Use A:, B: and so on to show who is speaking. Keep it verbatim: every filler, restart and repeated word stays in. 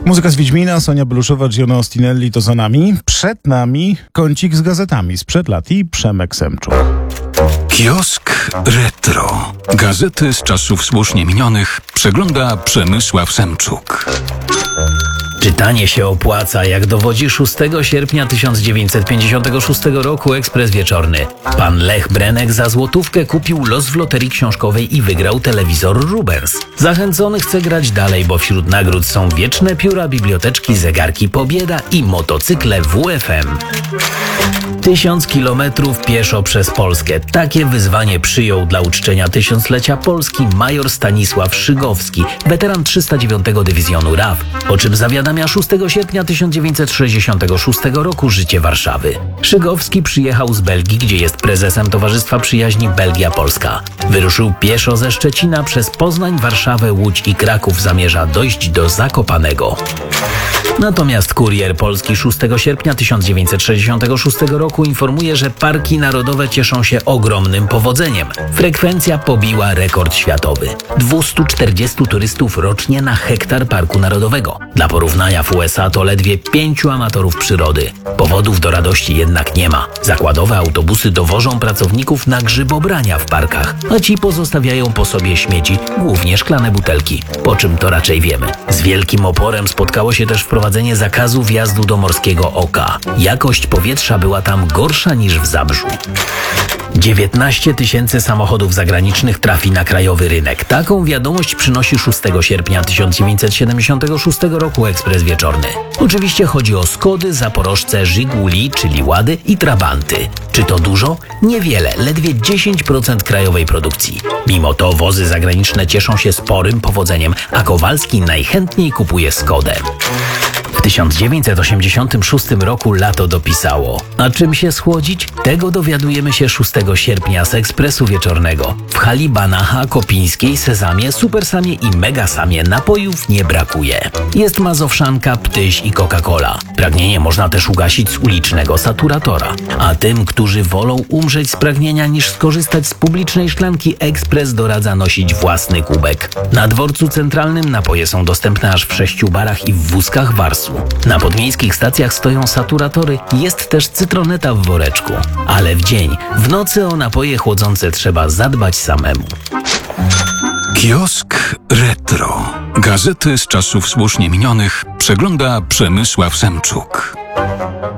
A: Muzyka z Wiedźmina, Sonia Beluszowa, Giono Ostinelli to za nami. Przed nami kącik z gazetami sprzed lat i Przemek Semczuk.
B: Kiosk Retro. Gazety z czasów słusznie minionych przegląda Przemysław Semczuk.
C: Czytanie się opłaca, jak dowodzi szóstego sierpnia tysiąc dziewięćset pięćdziesiątego szóstego roku Ekspres Wieczorny. Pan Lech Brenek za złotówkę kupił los w loterii książkowej i wygrał telewizor Rubens. Zachęcony chce grać dalej, bo wśród nagród są wieczne pióra, biblioteczki, zegarki Pobieda i motocykle W F M. Tysiąc kilometrów pieszo przez Polskę. Takie wyzwanie przyjął dla uczczenia tysiąclecia Polski major Stanisław Szygowski, weteran trzysta dziewiątego Dywizjonu R A W, o czym zawiadamia szóstego sierpnia tysiąc dziewięćset sześćdziesiątego szóstego roku Życie Warszawy. Szygowski przyjechał z Belgii, gdzie jest prezesem Towarzystwa Przyjaźni Belgia-Polska. Wyruszył pieszo ze Szczecina przez Poznań, Warszawę, Łódź i Kraków. Zamierza dojść do Zakopanego. Natomiast Kurier Polski szóstego sierpnia tysiąc dziewięćset sześćdziesiątego szóstego roku informuje, że parki narodowe cieszą się ogromnym powodzeniem. Frekwencja pobiła rekord światowy. dwieście czterdzieści turystów rocznie na hektar parku narodowego. Dla porównania w U S A to ledwie pięciu amatorów przyrody. Powodów do radości jednak nie ma. Zakładowe autobusy dowożą pracowników na grzybobrania w parkach, a ci pozostawiają po sobie śmieci, głównie szklane butelki. Po czym to raczej wiemy. Z wielkim oporem spotkało się też wprowadzenie zakazu wjazdu do Morskiego Oka. Jakość powietrza była tam gorsza niż w Zabrzu. dziewiętnaście tysięcy samochodów zagranicznych trafi na krajowy rynek. Taką wiadomość przynosi szóstego sierpnia tysiąc dziewięćset siedemdziesiątego szóstego roku Ekspres Wieczorny. Oczywiście chodzi o Skody, Zaporożce, Żiguli, czyli Łady i Trabanty. Czy to dużo? Niewiele, ledwie dziesięć procent krajowej produkcji. Mimo to wozy zagraniczne cieszą się sporym powodzeniem, a Kowalski najchętniej kupuje Skodę. W tysiąc dziewięćset osiemdziesiątym szóstym roku lato dopisało. A czym się schłodzić? Tego dowiadujemy się szóstego sierpnia z Ekspresu Wieczornego. W hali Banacha, Kopińskiej, Sezamie, Supersamie i Megasamie napojów nie brakuje. Jest Mazowszanka, Ptyś i Coca-Cola. Pragnienie można też ugasić z ulicznego saturatora. A tym, którzy wolą umrzeć z pragnienia niż skorzystać z publicznej szklanki, Ekspres doradza nosić własny kubek. Na dworcu centralnym napoje są dostępne aż w sześciu barach i w wózkach Warsu. Na podmiejskich stacjach stoją saturatory, jest też cytroneta w woreczku. Ale w dzień, w nocy o napoje chłodzące trzeba zadbać samemu.
B: Kiosk Retro. Gazety z czasów słusznie minionych przegląda Przemysław Semczuk.